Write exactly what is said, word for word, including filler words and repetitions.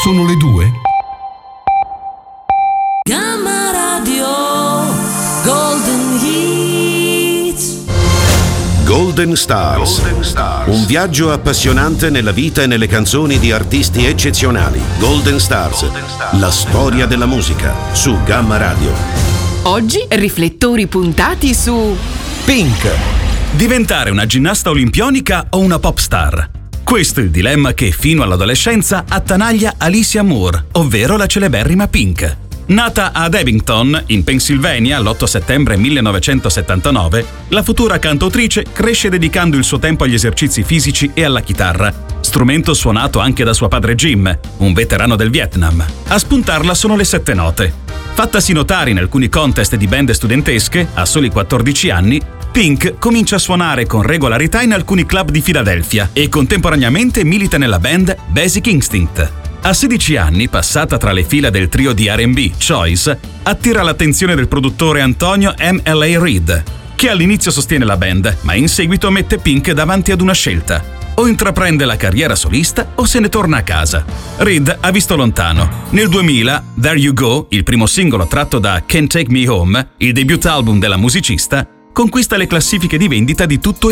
Sono le due? Gamma Radio Golden Hits. Golden Stars. Golden Stars. Un viaggio appassionante nella vita e nelle canzoni di artisti eccezionali. Golden Stars. Golden Stars. La storia della musica su Gamma Radio. Oggi riflettori puntati su Pink. Diventare una ginnasta olimpionica o una pop star? Questo è il dilemma che fino all'adolescenza attanaglia Alicia Moore, ovvero la celeberrima Pink. Nata ad Abington, in Pennsylvania, l'otto settembre millenovecentosettantanove, la futura cantautrice cresce dedicando il suo tempo agli esercizi fisici e alla chitarra, strumento suonato anche da suo padre Jim, un veterano del Vietnam. A spuntarla sono le sette note. Fattasi notare in alcuni contest di band studentesche, a soli quattordici anni, Pink comincia a suonare con regolarità in alcuni club di Filadelfia e contemporaneamente milita nella band Basic Instinct. A sedici anni, passata tra le fila del trio di R and B Choice, attira l'attenzione del produttore Antonio M L A Reid, che all'inizio sostiene la band, ma in seguito mette Pink davanti ad una scelta: o intraprende la carriera solista o se ne torna a casa. Reid ha visto lontano. Nel duemila, There You Go, il primo singolo tratto da Can't Take Me Home, il debut album della musicista, conquista le classifiche di vendita di tutto